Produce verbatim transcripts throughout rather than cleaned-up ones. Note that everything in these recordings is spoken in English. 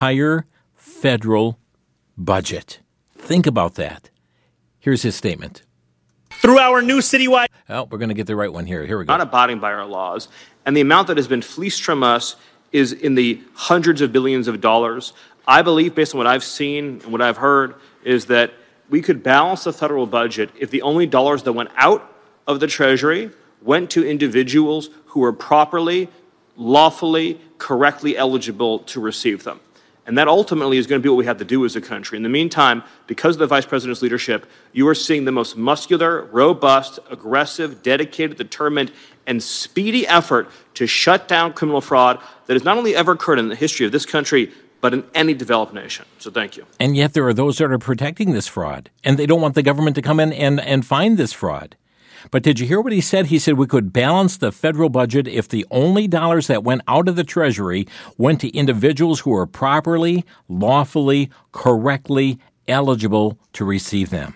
entire federal budget. Think about that. Here's his statement. Through our new citywide... Oh, we're going to get the right one here. Here we go. Not abiding by our laws. And the amount that has been fleeced from us is in the hundreds of billions of dollars. I believe, based on what I've seen and what I've heard, is that we could balance the federal budget if the only dollars that went out of the Treasury went to individuals who were properly, lawfully, correctly eligible to receive them. And that ultimately is going to be what we have to do as a country. In the meantime, because of the Vice President's leadership, you are seeing the most muscular, robust, aggressive, dedicated, determined, and speedy effort to shut down criminal fraud that has not only ever occurred in the history of this country, but in any developed nation. So thank you. And yet there are those that are protecting this fraud, and they don't want the government to come in and, and find this fraud. But did you hear what he said? He said we could balance the federal budget if the only dollars that went out of the Treasury went to individuals who are properly, lawfully, correctly eligible to receive them.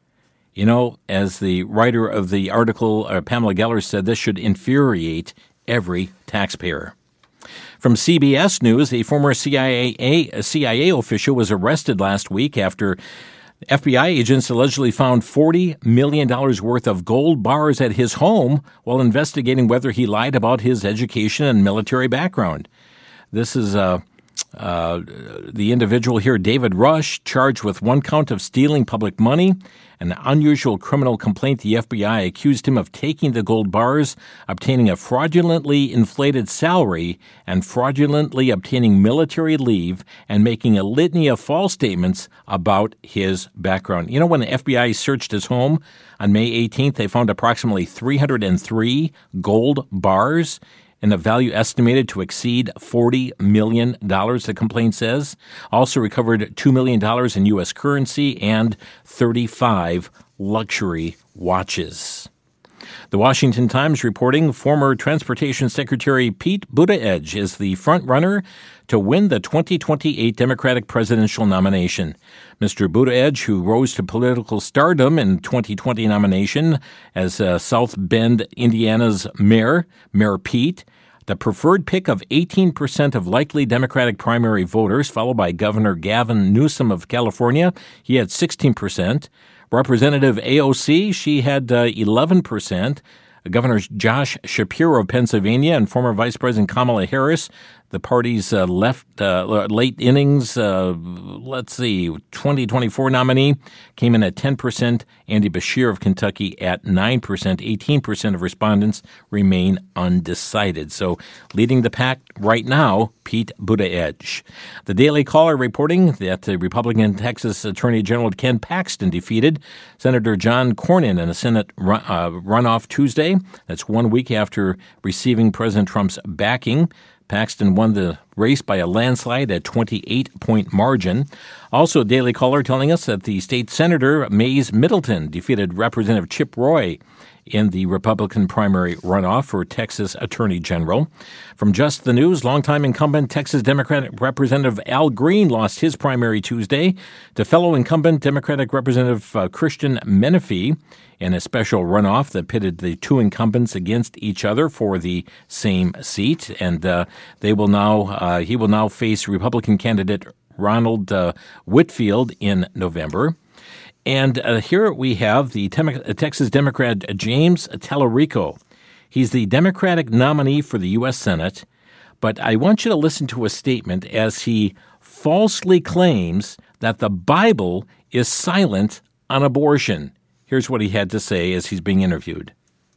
You know, as the writer of the article, uh, Pamela Geller, said, this should infuriate every taxpayer. From C B S News, a former C I A, a C I A official was arrested last week after F B I agents allegedly found forty million dollars worth of gold bars at his home while investigating whether he lied about his education and military background. This is uh, uh, the individual here, David Rush, charged with one count of stealing public money. An unusual criminal complaint. The F B I accused him of taking the gold bars, obtaining a fraudulently inflated salary, and fraudulently obtaining military leave, and making a litany of false statements about his background. You know, when the F B I searched his home on May eighteenth, they found approximately three hundred three gold bars and a value estimated to exceed forty million dollars, the complaint says. Also recovered two million dollars in U S currency and thirty-five luxury watches. The Washington Times reporting former Transportation Secretary Pete Buttigieg is the front-runner to win the twenty twenty-eight Democratic presidential nomination. Mister Buttigieg, who rose to political stardom in twenty twenty nomination as uh, South Bend, Indiana's mayor, Mayor Pete, the preferred pick of eighteen percent of likely Democratic primary voters, followed by Governor Gavin Newsom of California. He had sixteen percent. Representative A O C, she had uh, eleven percent. Governor Josh Shapiro of Pennsylvania and former Vice President Kamala Harris, the party's uh, left uh, late innings, uh, let's see, twenty twenty-four nominee, came in at ten percent. Andy Beshear of Kentucky at nine percent. eighteen percent of respondents remain undecided. So leading the pack right now, Pete Buttigieg. The Daily Caller reporting that the Republican Texas Attorney General Ken Paxton defeated Senator John Cornyn in a Senate run, uh, runoff Tuesday. That's one week after receiving President Trump's backing. Paxton won the race by a landslide at twenty-eight point margin. Also, Daily Caller telling us that the state senator, Mays Middleton, defeated Representative Chip Roy in the Republican primary runoff for Texas Attorney General. From Just the News, longtime incumbent Texas Democratic Representative Al Green lost his primary Tuesday to fellow incumbent Democratic Representative uh, Christian Menefee in a special runoff that pitted the two incumbents against each other for the same seat. And uh, they will now uh, he will now face Republican candidate Ronald uh, Whitfield in November. And uh, here we have the Tem- Texas Democrat James Tallarico. He's the Democratic nominee for the U S Senate, but I want you to listen to a statement as he falsely claims that the Bible is silent on abortion. Here's what he had to say as he's being interviewed.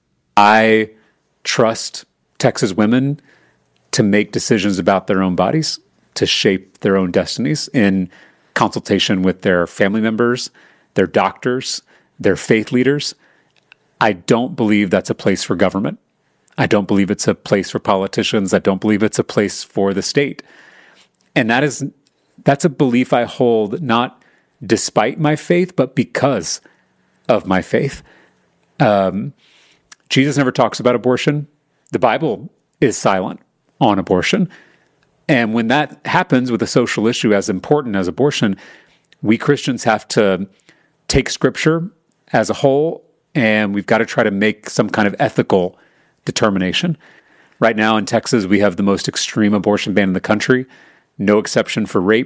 I trust Texas women to make decisions about their own bodies, to shape their own destinies in consultation with their family members, their doctors, their faith leaders. I don't believe that's a place for government. I don't believe it's a place for politicians. I don't believe it's a place for the state. And that is, that's a belief I hold not despite my faith, but because of my faith. Um, Jesus never talks about abortion. The Bible is silent on abortion. And when that happens with a social issue as important as abortion, we Christians have to take Scripture as a whole, and we've got to try to make some kind of ethical determination. Right now in Texas, we have the most extreme abortion ban in the country. no exception for rape,